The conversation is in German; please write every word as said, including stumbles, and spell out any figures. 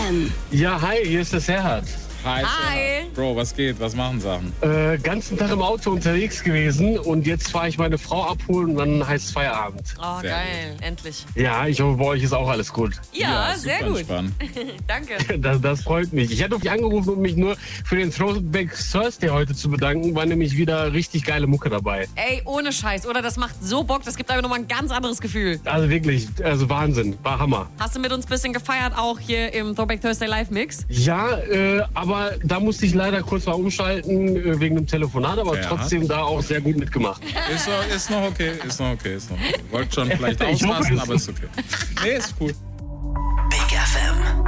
M. Ja, hi, hier ist der Serhat. Hi. Hi. Serhat. Bro, was geht? Was machen Sachen? Äh, ganzen Tag im Auto unterwegs gewesen und jetzt fahre ich meine Frau abholen und dann heißt es Feierabend. Oh, Sehr geil. Endlich. Ja, ich hoffe, bei euch ist auch alles gut. Ja, super sehr gut. Entspannt. Danke. Das, das freut mich. Ich hätte euch angerufen, um mich nur für den Throwback Thursday heute zu bedanken, war nämlich wieder richtig geile Mucke dabei. Ey, ohne Scheiß, oder? Das macht so Bock. Das gibt einfach nochmal ein ganz anderes Gefühl. Also wirklich, also Wahnsinn, war Hammer. Hast du mit uns ein bisschen gefeiert, auch hier im Throwback Thursday Live Mix? Ja, äh, aber da musste ich leider kurz mal umschalten äh, wegen dem Telefonat, aber Ja. trotzdem da auch sehr gut mitgemacht. Ist noch, ist noch okay, ist noch okay, ist noch okay. Wollte schon vielleicht Ich hoffe, ausrasten, es- aber ist okay. Nee, ist cool.